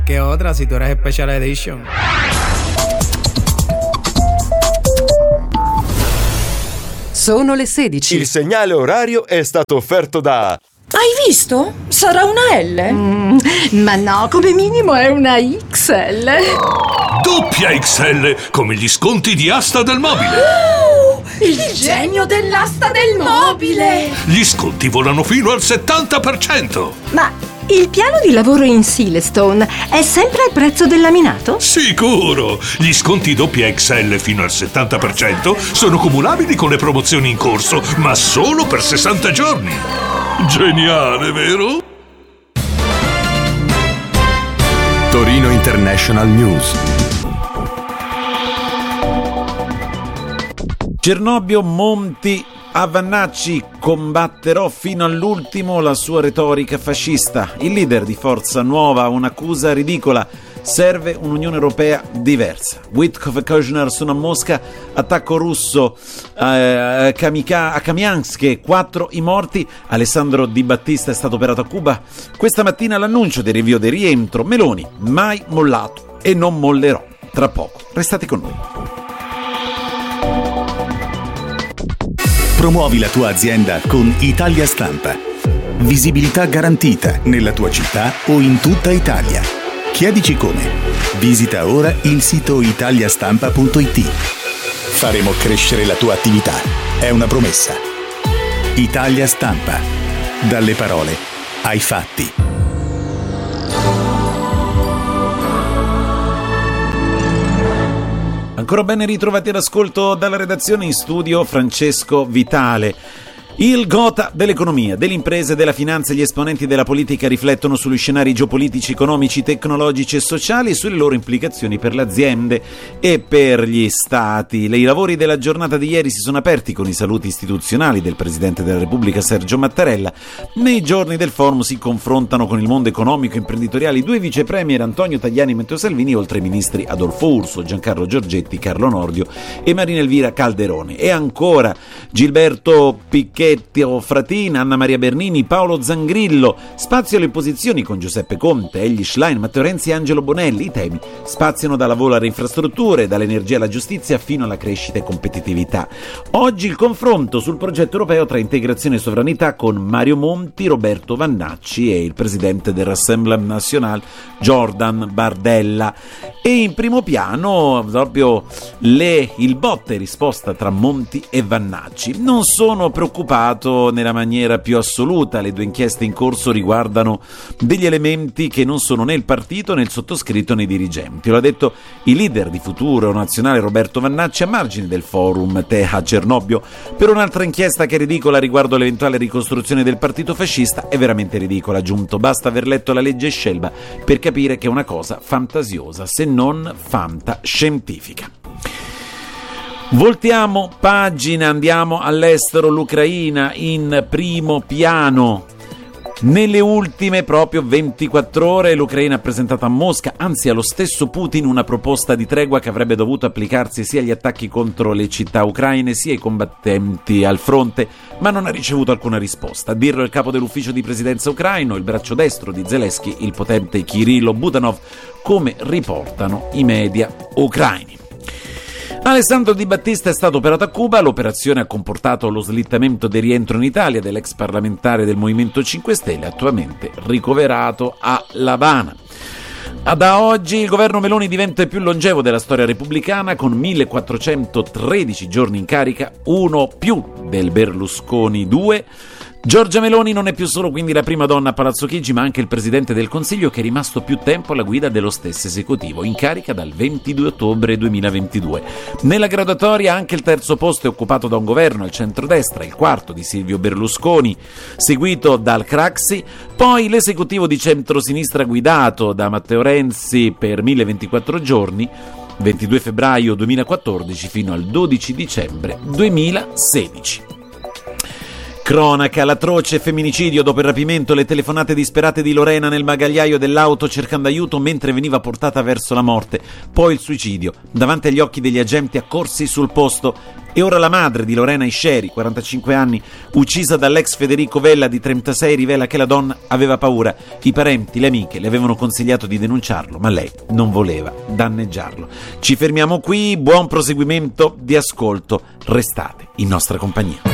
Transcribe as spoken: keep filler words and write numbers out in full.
qualche otra si tú eres Special Edition. Sono le sedici. Il segnale orario è stato offerto da... Hai visto? Sarà una L? Mm, ma no, come minimo è una X L. Doppia X L, come gli sconti di Asta del Mobile. Oh, il genio dell'asta del mobile! Gli sconti volano fino al settanta per cento. Ma il piano di lavoro in Silestone è sempre al prezzo del laminato? Sicuro! Gli sconti doppia X L fino al settanta per cento sono cumulabili con le promozioni in corso, ma solo per sessanta giorni. Geniale, vero? Torino International News. Cernobbio, Monti, a Vannacci, combatterò fino all'ultimo la sua retorica fascista. Il leader di Forza Nuova ha un'accusa ridicola. Serve un'Unione Europea diversa. Witkoff e Kushner sono a Mosca, attacco russo eh, a Kamiansk, quattro i morti. Alessandro Di Battista è stato operato a Cuba. Questa mattina l'annuncio del rinvio del rientro. Meloni, mai mollato e non mollerò. Tra poco, restate con noi. Promuovi la tua azienda con Italia Stampa. Visibilità garantita nella tua città o in tutta Italia. Chiedici come. Visita ora il sito italiastampa punto it. Faremo crescere la tua attività. È una promessa. Italia Stampa. Dalle parole ai fatti. Ancora ben ritrovati all'ascolto dalla redazione, in studio Francesco Vitale. Il Gotha dell'economia, delle imprese, della finanza e gli esponenti della politica riflettono sugli scenari geopolitici, economici, tecnologici e sociali e sulle loro implicazioni per le aziende e per gli stati. I lavori della giornata di ieri si sono aperti con i saluti istituzionali del Presidente della Repubblica Sergio Mattarella. Nei giorni del forum si confrontano con il mondo economico e imprenditoriale i due vice premier Antonio Tajani e Matteo Salvini, oltre ai ministri Adolfo Urso, Giancarlo Giorgetti, Carlo Nordio e Marina Elvira Calderone. E ancora Gilberto Picchetti Fratina, Anna Maria Bernini, Paolo Zangrillo. Spazio alle posizioni con Giuseppe Conte, Elly Schlein, Matteo Renzi e Angelo Bonelli. I temi spaziano dal lavoro alle infrastrutture, dall'energia alla giustizia fino alla crescita e competitività. Oggi il confronto sul progetto europeo tra integrazione e sovranità con Mario Monti, Roberto Vannacci e il presidente del Rassemblement National Jordan Bardella. E in primo piano proprio le, il botta e risposta tra Monti e Vannacci. Non sono preoccupato nella maniera più assoluta. Le due inchieste in corso riguardano degli elementi che non sono né il partito né il sottoscritto né i dirigenti. Lo ha detto il leader di Futuro Nazionale Roberto Vannacci a margine del forum T E A a Cernobbio. Per un'altra inchiesta che è ridicola riguardo l'eventuale ricostruzione del partito fascista, è veramente ridicola, ha aggiunto. Basta aver letto la legge Scelba per capire che è una cosa fantasiosa, se non fantascientifica. Voltiamo pagina, andiamo all'estero, l'Ucraina in primo piano. Nelle ultime proprio ventiquattro ore l'Ucraina ha presentato a Mosca, anzi allo stesso Putin, una proposta di tregua che avrebbe dovuto applicarsi sia agli attacchi contro le città ucraine sia ai combattenti al fronte, ma non ha ricevuto alcuna risposta. A dirlo il capo dell'ufficio di presidenza ucraino, il braccio destro di Zelensky, il potente Kirillo Budanov, come riportano i media ucraini. Alessandro Di Battista è stato operato a Cuba. L'operazione ha comportato lo slittamento del rientro in Italia dell'ex parlamentare del Movimento cinque Stelle, attualmente ricoverato a L'Avana. Da oggi il governo Meloni diventa il più longevo della storia repubblicana, con millequattrocentotredici giorni in carica, uno più del Berlusconi due. Giorgia Meloni non è più solo quindi la prima donna a Palazzo Chigi, ma anche il presidente del Consiglio che è rimasto più tempo alla guida dello stesso esecutivo, in carica dal ventidue ottobre duemilaventidue. Nella graduatoria anche il terzo posto è occupato da un governo al centrodestra, il quarto di Silvio Berlusconi, seguito dal Craxi, poi l'esecutivo di centrosinistra guidato da Matteo Renzi per milleventiquattro giorni, ventidue febbraio duemilaquattordici fino al dodici dicembre duemilasedici. Cronaca, l'atroce femminicidio dopo il rapimento, le telefonate disperate di Lorena nel bagagliaio dell'auto cercando aiuto mentre veniva portata verso la morte, poi il suicidio, davanti agli occhi degli agenti accorsi sul posto. E ora la madre di Lorena Isceri, quarantacinque anni, uccisa dall'ex Federico Vella di trentasei, rivela che la donna aveva paura. I parenti, le amiche le avevano consigliato di denunciarlo, ma lei non voleva danneggiarlo. Ci fermiamo qui, buon proseguimento di ascolto, restate in nostra compagnia.